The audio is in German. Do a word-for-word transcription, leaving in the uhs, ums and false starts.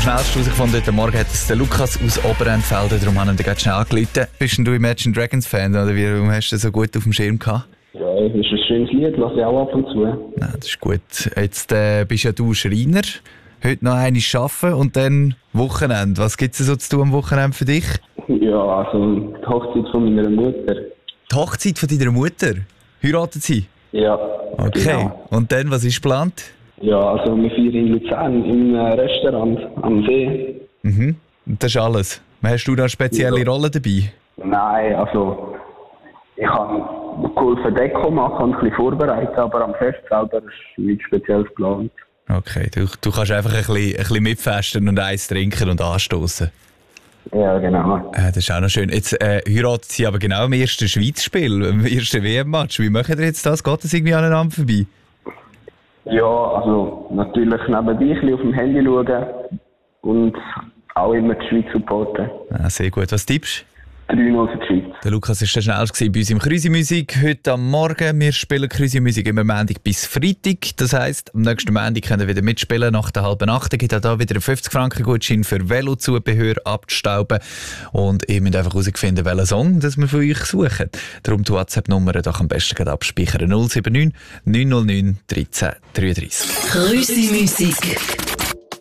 schnellst herausgefunden, heute Morgen hat es der Lukas aus Oberentfelden, darum haben wir ihn schnell angerufen. Bist denn du Imagine Dragons Fan oder warum hast du das so gut auf dem Schirm gehabt? Ja, das ist ein schönes Lied, lasse ich auch ab und zu. Nein, das ist gut. Jetzt äh, bist ja du Schreiner, heute noch einmal arbeiten und dann Wochenende. Was gibt es so zu tun am Wochenende für dich? Ja, also die Hochzeit von meiner Mutter. Die Hochzeit von deiner Mutter? Heiratet sie? Ja. Okay, Genau. Und dann, was ist geplant? Ja, also wir feiern in Luzern im Restaurant am See. Mhm. Und das ist alles. Hast du da eine spezielle Ja. Rolle dabei? Nein, also ich habe geholfen Deko machen, ein bisschen vorbereitet, aber am Fest selber ist nichts Spezielles geplant. Okay, du, du kannst einfach ein bisschen, ein bisschen mitfesten und Eis trinken und anstoßen. Ja, genau. Äh, das ist auch noch schön. Jetzt äh, heiraten sie aber genau im ersten Schweiz-Spiel, im ersten W M-Match. Wie machen ihr jetzt das? Geht das irgendwie aneinander vorbei? Ja, also natürlich nebenbei ein bisschen auf dem Handy schauen und auch immer die Schweiz supporten. Ah, sehr gut. Was tippst drei null für die Schweiz. du? Der Lukas war der schnellste bei uns im Krüsi-Musik. Heute am Morgen. Wir spielen Krüsi-Musik immer Montag bis Freitag. Das heisst, am nächsten Montag könnt ihr wieder mitspielen. Nach der halben Nacht gibt es da wieder einen fünfzig Franken Gutschein für Velozubehör abzustauben. Und ihr müsst einfach herausfinden, welchen Song das wir für euch suchen. Darum die WhatsApp-Nummer doch am besten gerade abspeichern. null sieben neun neun null neun eins drei drei drei. Krüsi-Musik.